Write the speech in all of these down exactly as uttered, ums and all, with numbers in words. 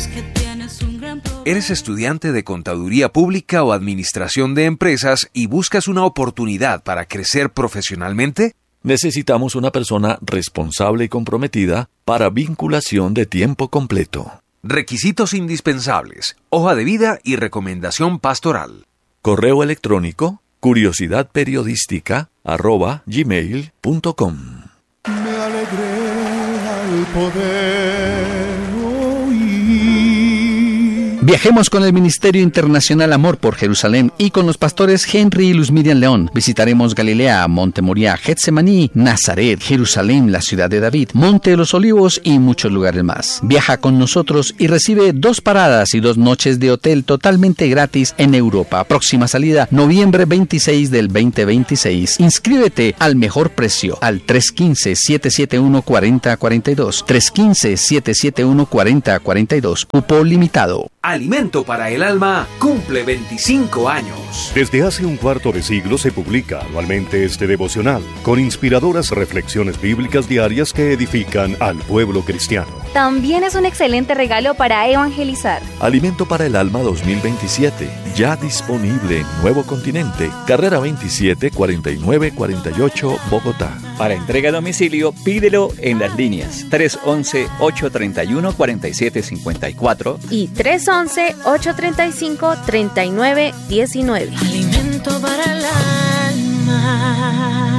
¿Eres estudiante de Contaduría Pública o Administración de Empresas y buscas una oportunidad para crecer profesionalmente? Necesitamos una persona responsable y comprometida para vinculación de tiempo completo. Requisitos indispensables: hoja de vida y recomendación pastoral. Correo electrónico curiosidadperiodística arroba gmail punto com. Me alegré al poder oír. Viajemos con el Ministerio Internacional Amor por Jerusalén y con los pastores Henry y Luz Miriam León. Visitaremos Galilea, Monte Moriah, Getsemaní, Nazaret, Jerusalén, la ciudad de David, Monte de los Olivos y muchos lugares más. Viaja con nosotros y recibe dos paradas y dos noches de hotel totalmente gratis en Europa. Próxima salida, noviembre veintiséis del veinte veintiséis. Inscríbete al mejor precio al tres uno cinco, siete siete uno, cuatro cero cuatro dos. tres uno cinco, siete siete uno, cuatro cero cuatro dos. Cupo limitado. Alimento para el Alma cumple veinticinco años. Desde hace un cuarto de siglo se publica anualmente este devocional, con inspiradoras reflexiones bíblicas diarias que edifican al pueblo cristiano. También es un excelente regalo para evangelizar. Alimento para el Alma dos mil veintisiete, ya disponible en Nuevo Continente, carrera veintisiete, cuarenta y nueve cuarenta y ocho, Bogotá. Para entrega a domicilio, pídelo en las líneas tres once, ocho treinta y uno, cuarenta y siete cincuenta y cuatro y tres once, ocho treinta y cinco, treinta y nueve diecinueve. Alimento para el alma.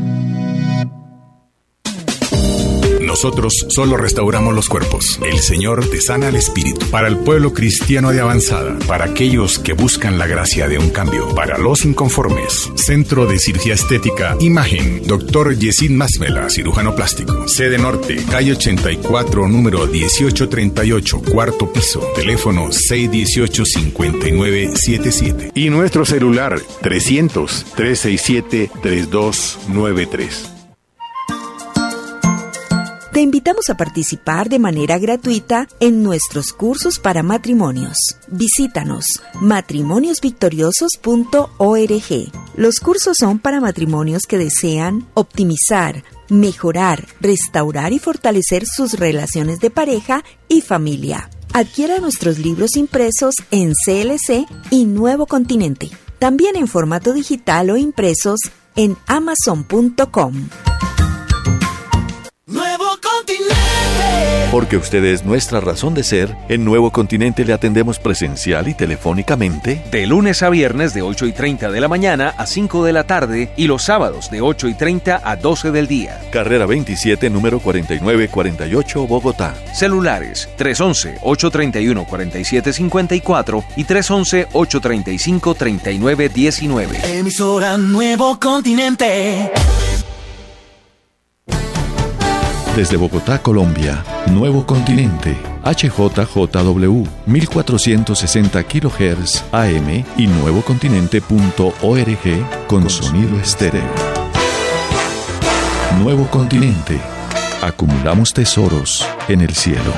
Nosotros solo restauramos los cuerpos. El Señor te sana el espíritu. Para el pueblo cristiano de avanzada, para aquellos que buscan la gracia de un cambio, para los inconformes. Centro de Cirugía Estética Imagen, doctor Yesid Masmela, cirujano plástico. Sede Norte, calle ochenta y cuatro, número dieciocho treinta y ocho, cuarto piso. Teléfono seis uno ocho, cinco nueve siete siete. Y nuestro celular trescientos, trescientos sesenta y siete, treinta y dos noventa y tres. Te invitamos a participar de manera gratuita en nuestros cursos para matrimonios. Visítanos matrimonios victoriosos punto org. Los cursos son para matrimonios que desean optimizar, mejorar, restaurar y fortalecer sus relaciones de pareja y familia. Adquiera nuestros libros impresos en C L C y Nuevo Continente. También en formato digital o impresos en amazon punto com. Nuevo Continente. Porque usted es nuestra razón de ser, en Nuevo Continente le atendemos presencial y telefónicamente. De lunes a viernes de ocho y treinta de la mañana a cinco de la tarde y los sábados de ocho y treinta a doce del día. Carrera veintisiete, número cuarenta y nueve cuarenta y ocho, Bogotá. Celulares tres once, ocho treinta y uno, cuarenta y siete cincuenta y cuatro y tres once, ocho treinta y cinco, treinta y nueve diecinueve. Emisora Nuevo Continente. Desde Bogotá, Colombia, Nuevo Continente, H J J W, mil cuatrocientos sesenta kilohertz A M y nuevocontinente punto org con sonido estéreo. Nuevo Continente, acumulamos tesoros en el cielo.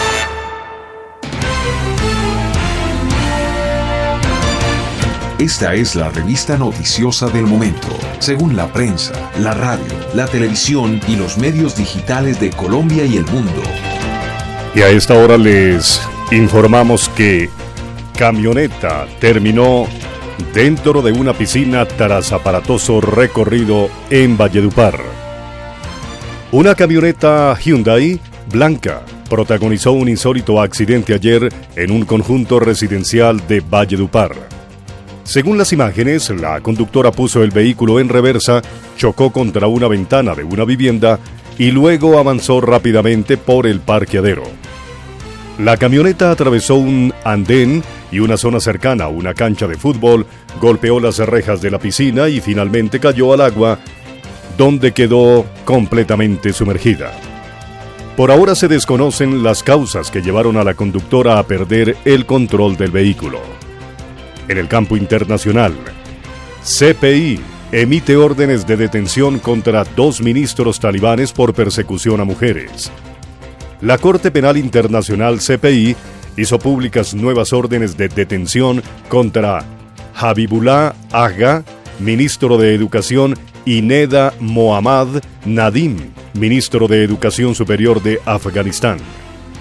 Esta es la revista noticiosa del momento, según la prensa, la radio, la televisión y los medios digitales de Colombia y el mundo. Y a esta hora les informamos que camioneta terminó dentro de una piscina tras aparatoso recorrido en Valledupar. Una camioneta Hyundai blanca protagonizó un insólito accidente ayer en un conjunto residencial de Valledupar. Según las imágenes, la conductora puso el vehículo en reversa, chocó contra una ventana de una vivienda y luego avanzó rápidamente por el parqueadero. La camioneta atravesó un andén y una zona cercana a una cancha de fútbol, golpeó las rejas de la piscina y finalmente cayó al agua, donde quedó completamente sumergida. Por ahora se desconocen las causas que llevaron a la conductora a perder el control del vehículo. En el campo internacional, C P I emite órdenes de detención contra dos ministros talibanes por persecución a mujeres. La Corte Penal Internacional C P I hizo públicas nuevas órdenes de detención contra Habibullah Agha, ministro de Educación, y Neda Mohammad Nadim, ministro de Educación Superior de Afganistán.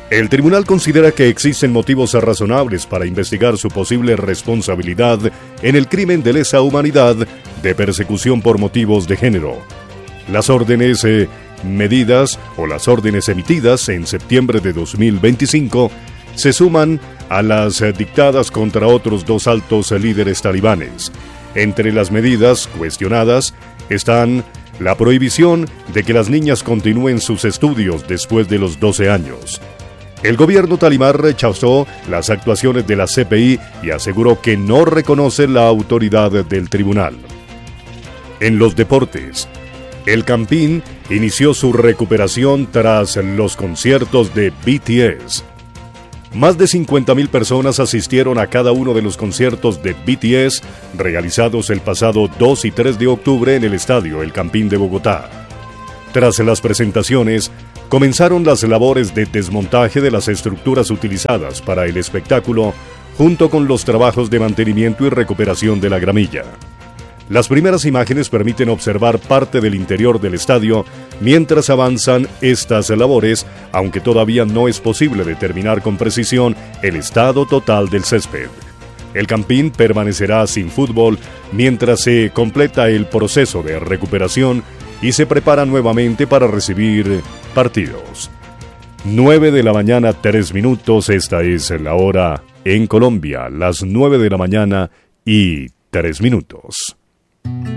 El tribunal considera que existen motivos razonables para investigar su posible responsabilidad en el crimen de lesa humanidad de persecución por motivos de género. Las órdenes eh, medidas o las órdenes emitidas en septiembre de dos mil veinticinco se suman a las eh, dictadas contra otros dos altos eh, líderes talibanes. Entre las medidas cuestionadas están la prohibición de que las niñas continúen sus estudios después de los doce años. El gobierno talibán rechazó las actuaciones de la C P I y aseguró que no reconoce la autoridad del tribunal. En los deportes, el Campín inició su recuperación tras los conciertos de B T S. Más de cincuenta mil personas asistieron a cada uno de los conciertos de B T S realizados el pasado dos y tres de octubre en el estadio El Campín de Bogotá. Tras las presentaciones, comenzaron las labores de desmontaje de las estructuras utilizadas para el espectáculo, junto con los trabajos de mantenimiento y recuperación de la gramilla. Las primeras imágenes permiten observar parte del interior del estadio mientras avanzan estas labores, aunque todavía no es posible determinar con precisión el estado total del césped. El Campín permanecerá sin fútbol mientras se completa el proceso de recuperación y se prepara nuevamente para recibir partidos. nueve de la mañana, tres minutos, esta es la hora en Colombia, las nueve de la mañana y tres minutos.